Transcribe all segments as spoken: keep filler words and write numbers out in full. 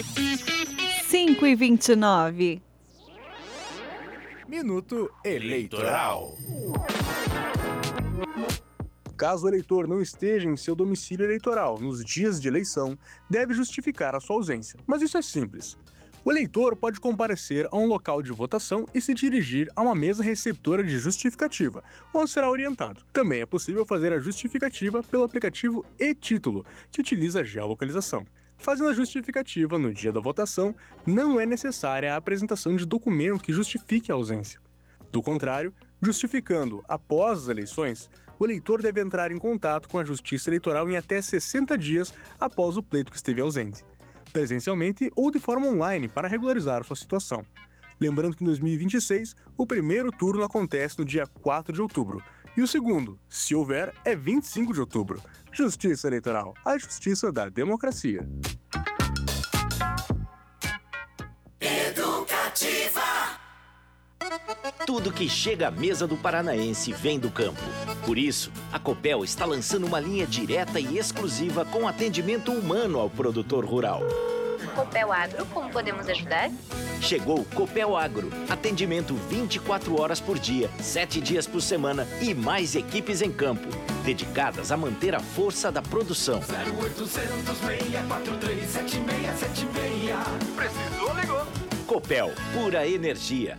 cinco e vinte e nove. Minuto Eleitoral. Caso o eleitor não esteja em seu domicílio eleitoral nos dias de eleição, deve justificar a sua ausência. Mas isso é simples. O eleitor pode comparecer a um local de votação e se dirigir a uma mesa receptora de justificativa, onde será orientado. Também é possível fazer a justificativa pelo aplicativo e-Título, que utiliza a geolocalização. Fazendo a justificativa no dia da votação, não é necessária a apresentação de documento que justifique a ausência. Do contrário, justificando após as eleições, o eleitor deve entrar em contato com a Justiça Eleitoral em até sessenta dias após o pleito que esteve ausente, presencialmente ou de forma online, para regularizar sua situação. Lembrando que em dois mil e vinte e seis, o primeiro turno acontece no dia quatro de outubro, e o segundo, se houver, é vinte e cinco de outubro. Justiça Eleitoral, a justiça da democracia. Educativa. Tudo que chega à mesa do paranaense vem do campo. Por isso, a Copel está lançando uma linha direta e exclusiva com atendimento humano ao produtor rural. Copel Agro, como podemos ajudar? Chegou Copel Agro. Atendimento vinte e quatro horas por dia, sete dias por semana e mais equipes em campo, dedicadas a manter a força da produção. zero oitocentos, seis quatro três, sete seis sete seis. Precisou, ligou. Copel, pura energia.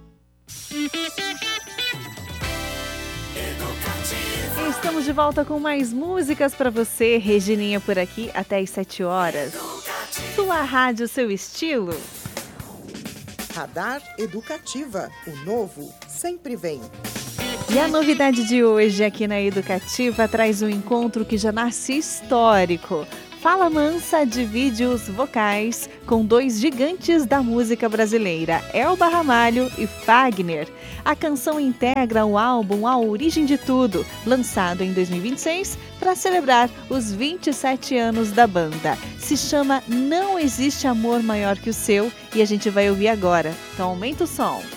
Estamos de volta com mais músicas para você. Regininha por aqui até às sete horas. Sua rádio, seu estilo. Radar Educativa. O novo sempre vem. E a novidade de hoje aqui na Educativa traz um encontro que já nasce histórico. Fala Mansa divide os vocais com dois gigantes da música brasileira, Elba Ramalho e Fagner. A canção integra o álbum A Origem de Tudo, lançado em dois mil e vinte e seis para celebrar os vinte e sete anos da banda. Se chama Não Existe Amor Maior que o Seu e a gente vai ouvir agora. Então aumenta o som.